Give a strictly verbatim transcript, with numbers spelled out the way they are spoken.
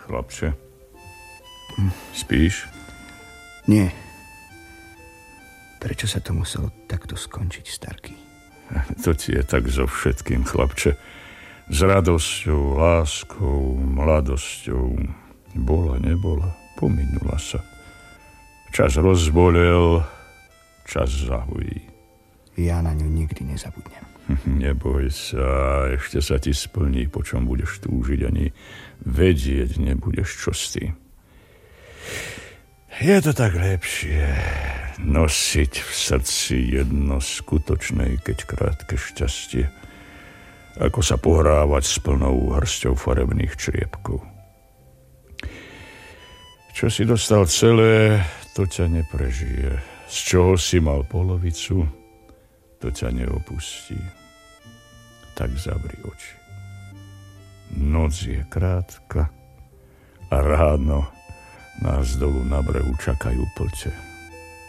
Chlapče, hm. spíš? Nie. Prečo sa to muselo takto skončiť, Starký? To ti je tak so všetkým, chlapče. S radosťou, láskou, mladosťou. Bola, nebola, pominula sa. Čas rozbolel, čas zahují. Ja na ňu nikdy nezabudnem. Neboj sa, ešte sa ti splní, po čom budeš túžiť, ani vedieť nebudeš, čo s tým. Je to tak lepšie nosiť v srdci jedno skutočné, keď krátke šťastie, ako sa pohrávať s plnou hrsťou farebných čriepkov. Čo si dostal celé, to ťa neprežije. Z čoho si mal polovicu, to ťa neopustí. Tak zavri oči. Noc je krátka a ráno nás dolu na brehu čakajú plče.